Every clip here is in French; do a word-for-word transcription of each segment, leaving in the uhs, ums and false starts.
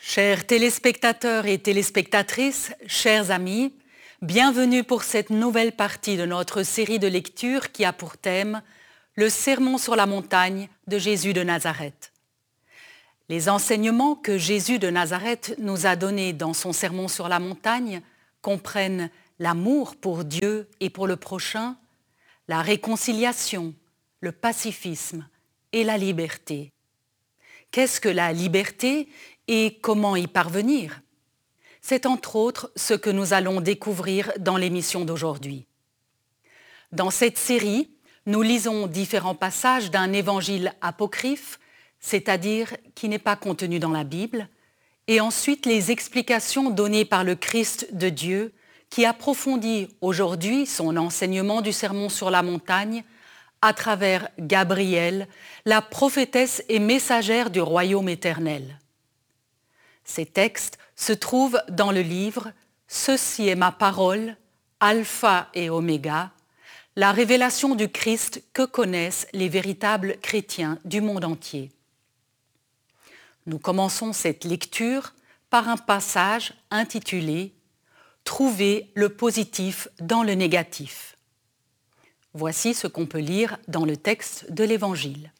Chers téléspectateurs et téléspectatrices, chers amis, bienvenue pour cette nouvelle partie de notre série de lectures qui a pour thème le Sermon sur la montagne de Jésus de Nazareth. Les enseignements que Jésus de Nazareth nous a donnés dans son Sermon sur la montagne comprennent l'amour pour Dieu et pour le prochain, la réconciliation, le pacifisme et la liberté. Qu'est-ce que la liberté et comment y parvenir? C'est entre autres ce que nous allons découvrir dans l'émission d'aujourd'hui. Dans cette série, nous lisons différents passages d'un évangile apocryphe, c'est-à-dire qui n'est pas contenu dans la Bible, et ensuite les explications données par le Christ de Dieu qui approfondit aujourd'hui son enseignement du Sermon sur la montagne à travers Gabriel, la prophétesse et messagère du royaume éternel. Ces textes se trouvent dans le livre « Ceci est ma parole, Alpha et Oméga », la révélation du Christ que connaissent les véritables chrétiens du monde entier. Nous commençons cette lecture par un passage intitulé « Trouver le positif dans le négatif ». Voici ce qu'on peut lire dans le texte de l'Évangile.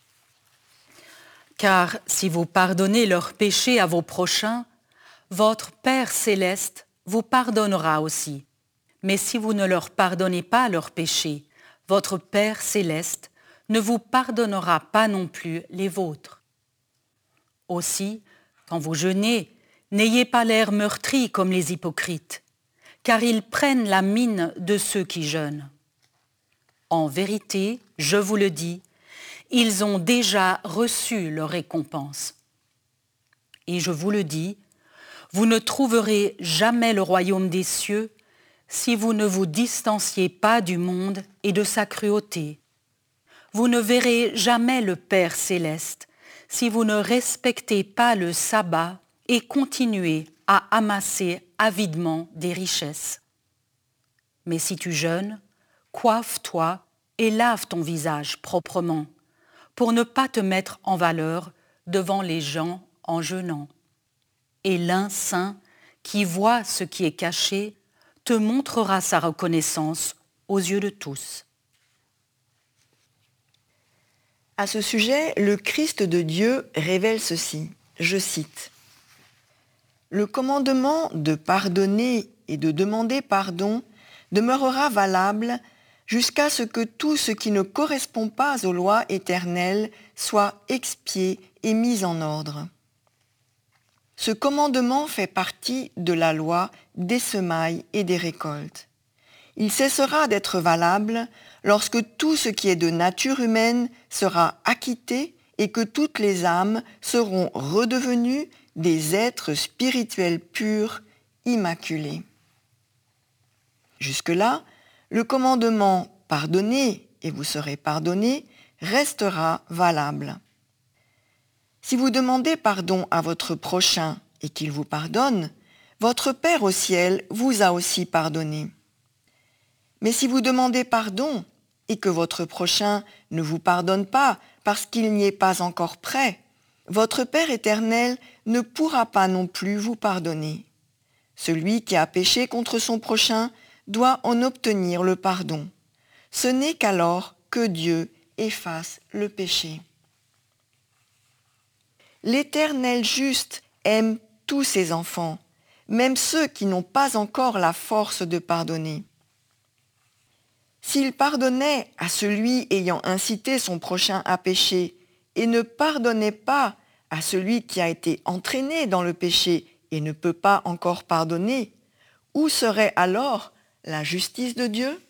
Car si vous pardonnez leurs péchés à vos prochains, votre Père céleste vous pardonnera aussi. Mais si vous ne leur pardonnez pas leurs péchés, votre Père céleste ne vous pardonnera pas non plus les vôtres. Aussi, quand vous jeûnez, n'ayez pas l'air meurtri comme les hypocrites, car ils prennent la mine de ceux qui jeûnent. En vérité, je vous le dis, ils ont déjà reçu leur récompense. Et je vous le dis, vous ne trouverez jamais le royaume des cieux si vous ne vous distanciez pas du monde et de sa cruauté. Vous ne verrez jamais le Père céleste si vous ne respectez pas le sabbat et continuez à amasser avidement des richesses. Mais si tu jeûnes, coiffe-toi et lave ton visage proprement, pour ne pas te mettre en valeur devant les gens en jeûnant. Et l'un saint, qui voit ce qui est caché, te montrera sa reconnaissance aux yeux de tous. À ce sujet, le Christ de Dieu révèle ceci, je cite. « Le commandement de pardonner et de demander pardon demeurera valable jusqu'à ce que tout ce qui ne correspond pas aux lois éternelles soit expié et mis en ordre. Ce commandement fait partie de la loi des semailles et des récoltes. Il cessera d'être valable lorsque tout ce qui est de nature humaine sera acquitté et que toutes les âmes seront redevenues des êtres spirituels purs, immaculés. Jusque-là, le commandement « Pardonnez et vous serez pardonnés » restera valable. Si vous demandez pardon à votre prochain et qu'il vous pardonne, votre Père au ciel vous a aussi pardonné. Mais si vous demandez pardon et que votre prochain ne vous pardonne pas parce qu'il n'y est pas encore prêt, votre Père éternel ne pourra pas non plus vous pardonner. Celui qui a péché contre son prochain doit en obtenir le pardon. Ce n'est qu'alors que Dieu efface le péché. L'Éternel juste aime tous ses enfants, même ceux qui n'ont pas encore la force de pardonner. S'il pardonnait à celui ayant incité son prochain à pécher et ne pardonnait pas à celui qui a été entraîné dans le péché et ne peut pas encore pardonner, où serait alors la justice de Dieu?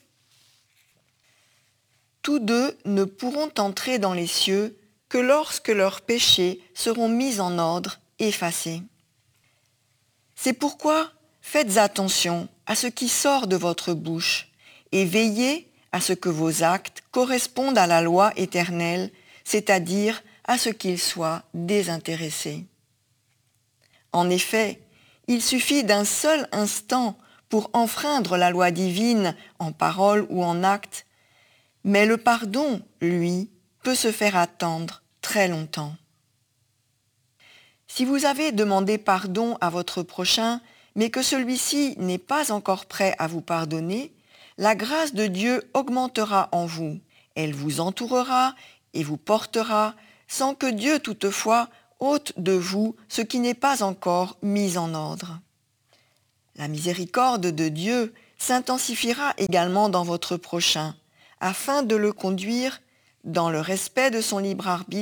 Tous deux ne pourront entrer dans les cieux que lorsque leurs péchés seront mis en ordre, effacés. C'est pourquoi faites attention à ce qui sort de votre bouche et veillez à ce que vos actes correspondent à la loi éternelle, c'est-à-dire à ce qu'ils soient désintéressés. En effet, il suffit d'un seul instant pour enfreindre la loi divine en parole ou en acte, mais le pardon, lui, peut se faire attendre très longtemps. Si vous avez demandé pardon à votre prochain, mais que celui-ci n'est pas encore prêt à vous pardonner, la grâce de Dieu augmentera en vous. Elle vous entourera et vous portera, sans que Dieu toutefois ôte de vous ce qui n'est pas encore mis en ordre. La miséricorde de Dieu s'intensifiera également dans votre prochain, afin de le conduire, dans le respect de son libre arbitre,